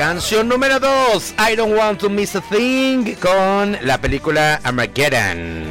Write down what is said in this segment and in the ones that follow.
Canción número 2, I Don't Want to Miss a Thing, con la película Armageddon.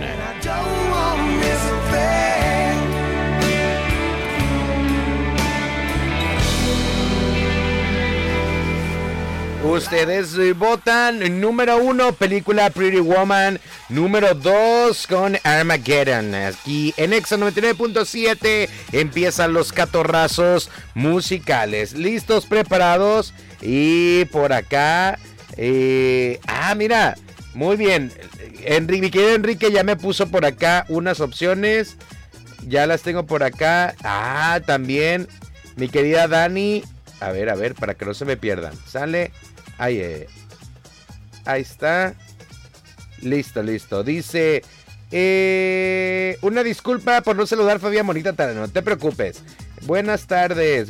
Ustedes votan número 1, película Pretty Woman, número 2 con Armageddon. Aquí en Exa 99.7 empiezan los catorrazos musicales. ¿Listos? ¿Preparados? Y por acá, mira, muy bien. Mi querido Enrique ya me puso por acá unas opciones. Ya las tengo por acá. También mi querida Dani. A ver, para que no se me pierdan. Sale. Ahí está. Listo. Dice, una disculpa por no saludar, Fabián Bonita tarde, no te preocupes. Buenas tardes.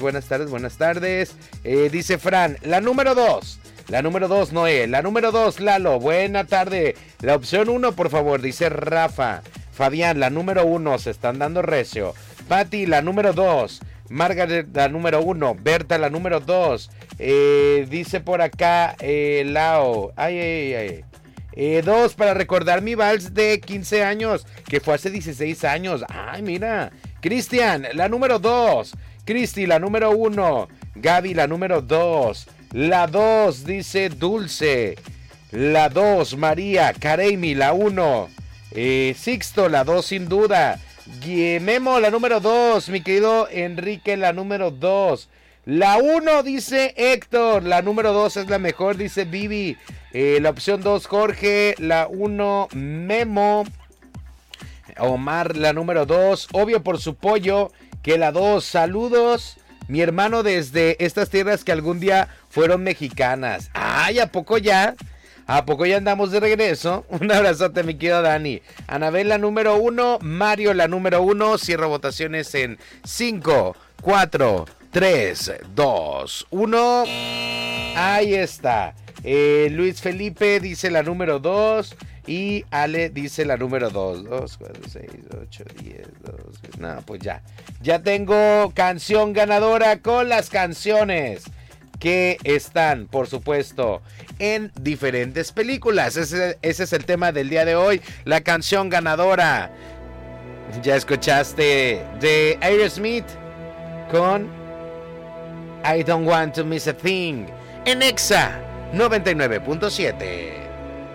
Dice Fran, la número 2, Noé. La número 2, Lalo. Buena tarde. La opción 1, por favor, dice Rafa. Fabián, la número 1, se están dando recio. Pati, la número 2. Margaret, la número 1. Berta, la número 2. Dice por acá, Lao. 2, para recordar mi vals de 15 años, que fue hace 16 años. Ay, mira. Cristian, la número 2. Cristi, la número 1. Gaby, la número 2. La 2, dice Dulce. La 2, María. Kareimi, la 1. Sixto, la 2 sin duda. Memo, la número 2. Mi querido Enrique, la número 2. La 1, dice Héctor. La número 2 es la mejor, dice Vivi. La opción 2, Jorge. La 1, Memo. Omar, la número 2. Obvio por su pollo. Que la 2, saludos. Mi hermano desde estas tierras que algún día fueron mexicanas. Ay, ¿a poco ya? ¿A poco ya andamos de regreso? Un abrazote, mi querido Dani. Anabel, la número 1. Mario, la número 1. Cierro votaciones en 5, 4, 3, 2, 1. Ahí está. Luis Felipe dice la número 2. Y Ale dice la número 2. 2, 4, 6, 8, 10, 2. No, pues ya. Ya tengo canción ganadora con las canciones que están, por supuesto, en diferentes películas. Ese es el tema del día de hoy. La canción ganadora. Ya escuchaste de Aerosmith con I Don't Want to Miss a Thing en Exa 99.7.